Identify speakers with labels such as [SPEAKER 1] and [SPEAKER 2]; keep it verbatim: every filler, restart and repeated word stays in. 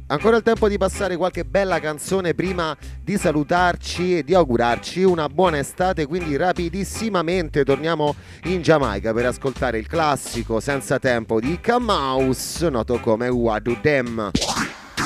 [SPEAKER 1] Ancora il tempo di passare qualche bella canzone prima di salutarci e di augurarci una buona estate, quindi rapidissimamente torniamo in Giamaica per ascoltare il classico Senza Tempo di K-Mouse, noto come What Do Them.